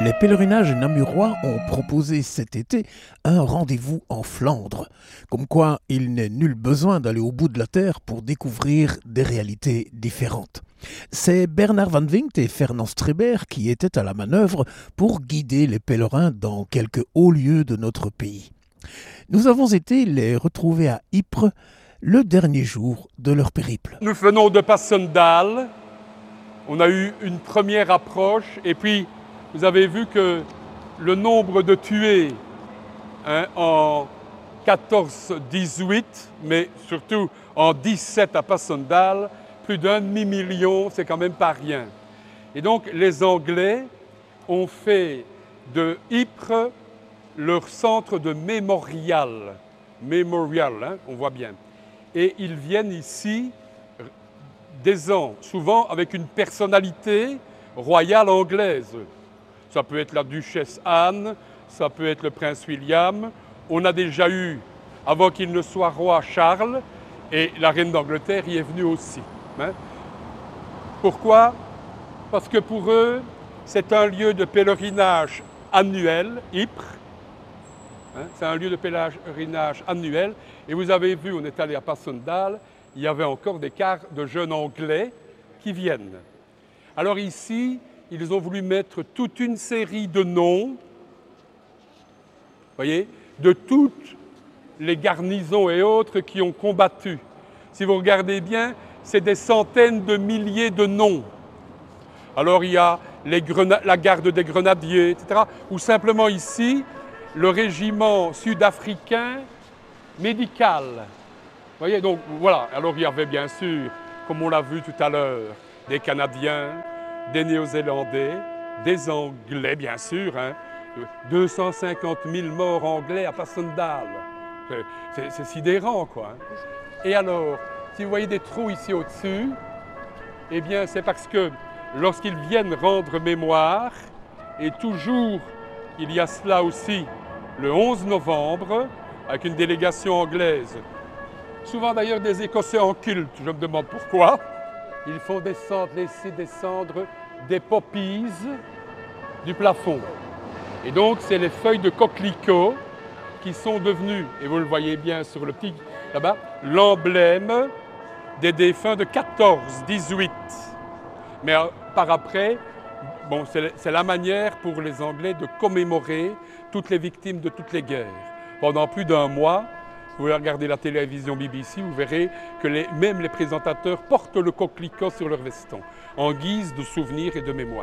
Les pèlerinages namurois ont proposé cet été un rendez-vous en Flandre, comme quoi il n'est nul besoin d'aller au bout de la terre pour découvrir des réalités différentes. C'est Bernard Van Vinkt et Fernand Streber qui étaient à la manœuvre pour guider les pèlerins dans quelques hauts lieux de notre pays. Nous avons été les retrouver à Ypres le dernier jour de leur périple. Nous venons de Passendal, on a eu une première approche et puis vous avez vu que le nombre de tués en 14-18, mais surtout en 17 à Passendal, plus d'1 demi-million, c'est quand même pas rien. Et donc les Anglais ont fait de Ypres leur centre de mémorial, on voit bien. Et ils viennent ici des ans, souvent avec une personnalité royale anglaise. Ça peut être la duchesse Anne, ça peut être le prince William. On a déjà eu, avant qu'il ne soit roi, Charles, et la reine d'Angleterre y est venue aussi. Pourquoi? Parce que pour eux, c'est un lieu de pèlerinage annuel, Ypres. C'est un lieu de pèlerinage annuel. Et vous avez vu, on est allé à Passendal, il y avait encore des quarts de jeunes Anglais qui viennent. Alors ici, ils ont voulu mettre toute une série de noms, voyez, de toutes les garnisons et autres qui ont combattu. Si vous regardez bien, c'est des centaines de milliers de noms. Alors il y a la garde des grenadiers, etc. Ou simplement ici, le régiment sud-africain médical. Vous voyez, donc voilà. Alors il y avait bien sûr, comme on l'a vu tout à l'heure, des Canadiens, des Néo-Zélandais, des Anglais bien sûr, 250 000 morts anglais à Passendal. C'est sidérant quoi. Et alors, si vous voyez des trous ici au-dessus, eh bien c'est parce que lorsqu'ils viennent rendre mémoire, et toujours il y a cela aussi le 11 novembre, avec une délégation anglaise, souvent d'ailleurs des Écossais en culte, je me demande pourquoi, ils font laisser descendre des poppies du plafond. Et donc c'est les feuilles de coquelicot qui sont devenues, et vous le voyez bien sur le petit là-bas, l'emblème des défunts de 14-18. Mais par après, bon, c'est la manière pour les Anglais de commémorer toutes les victimes de toutes les guerres. Pendant plus d'1 mois, vous regardez la télévision BBC, vous verrez que même les présentateurs portent le coquelicot sur leur veston, en guise de souvenir et de mémoire.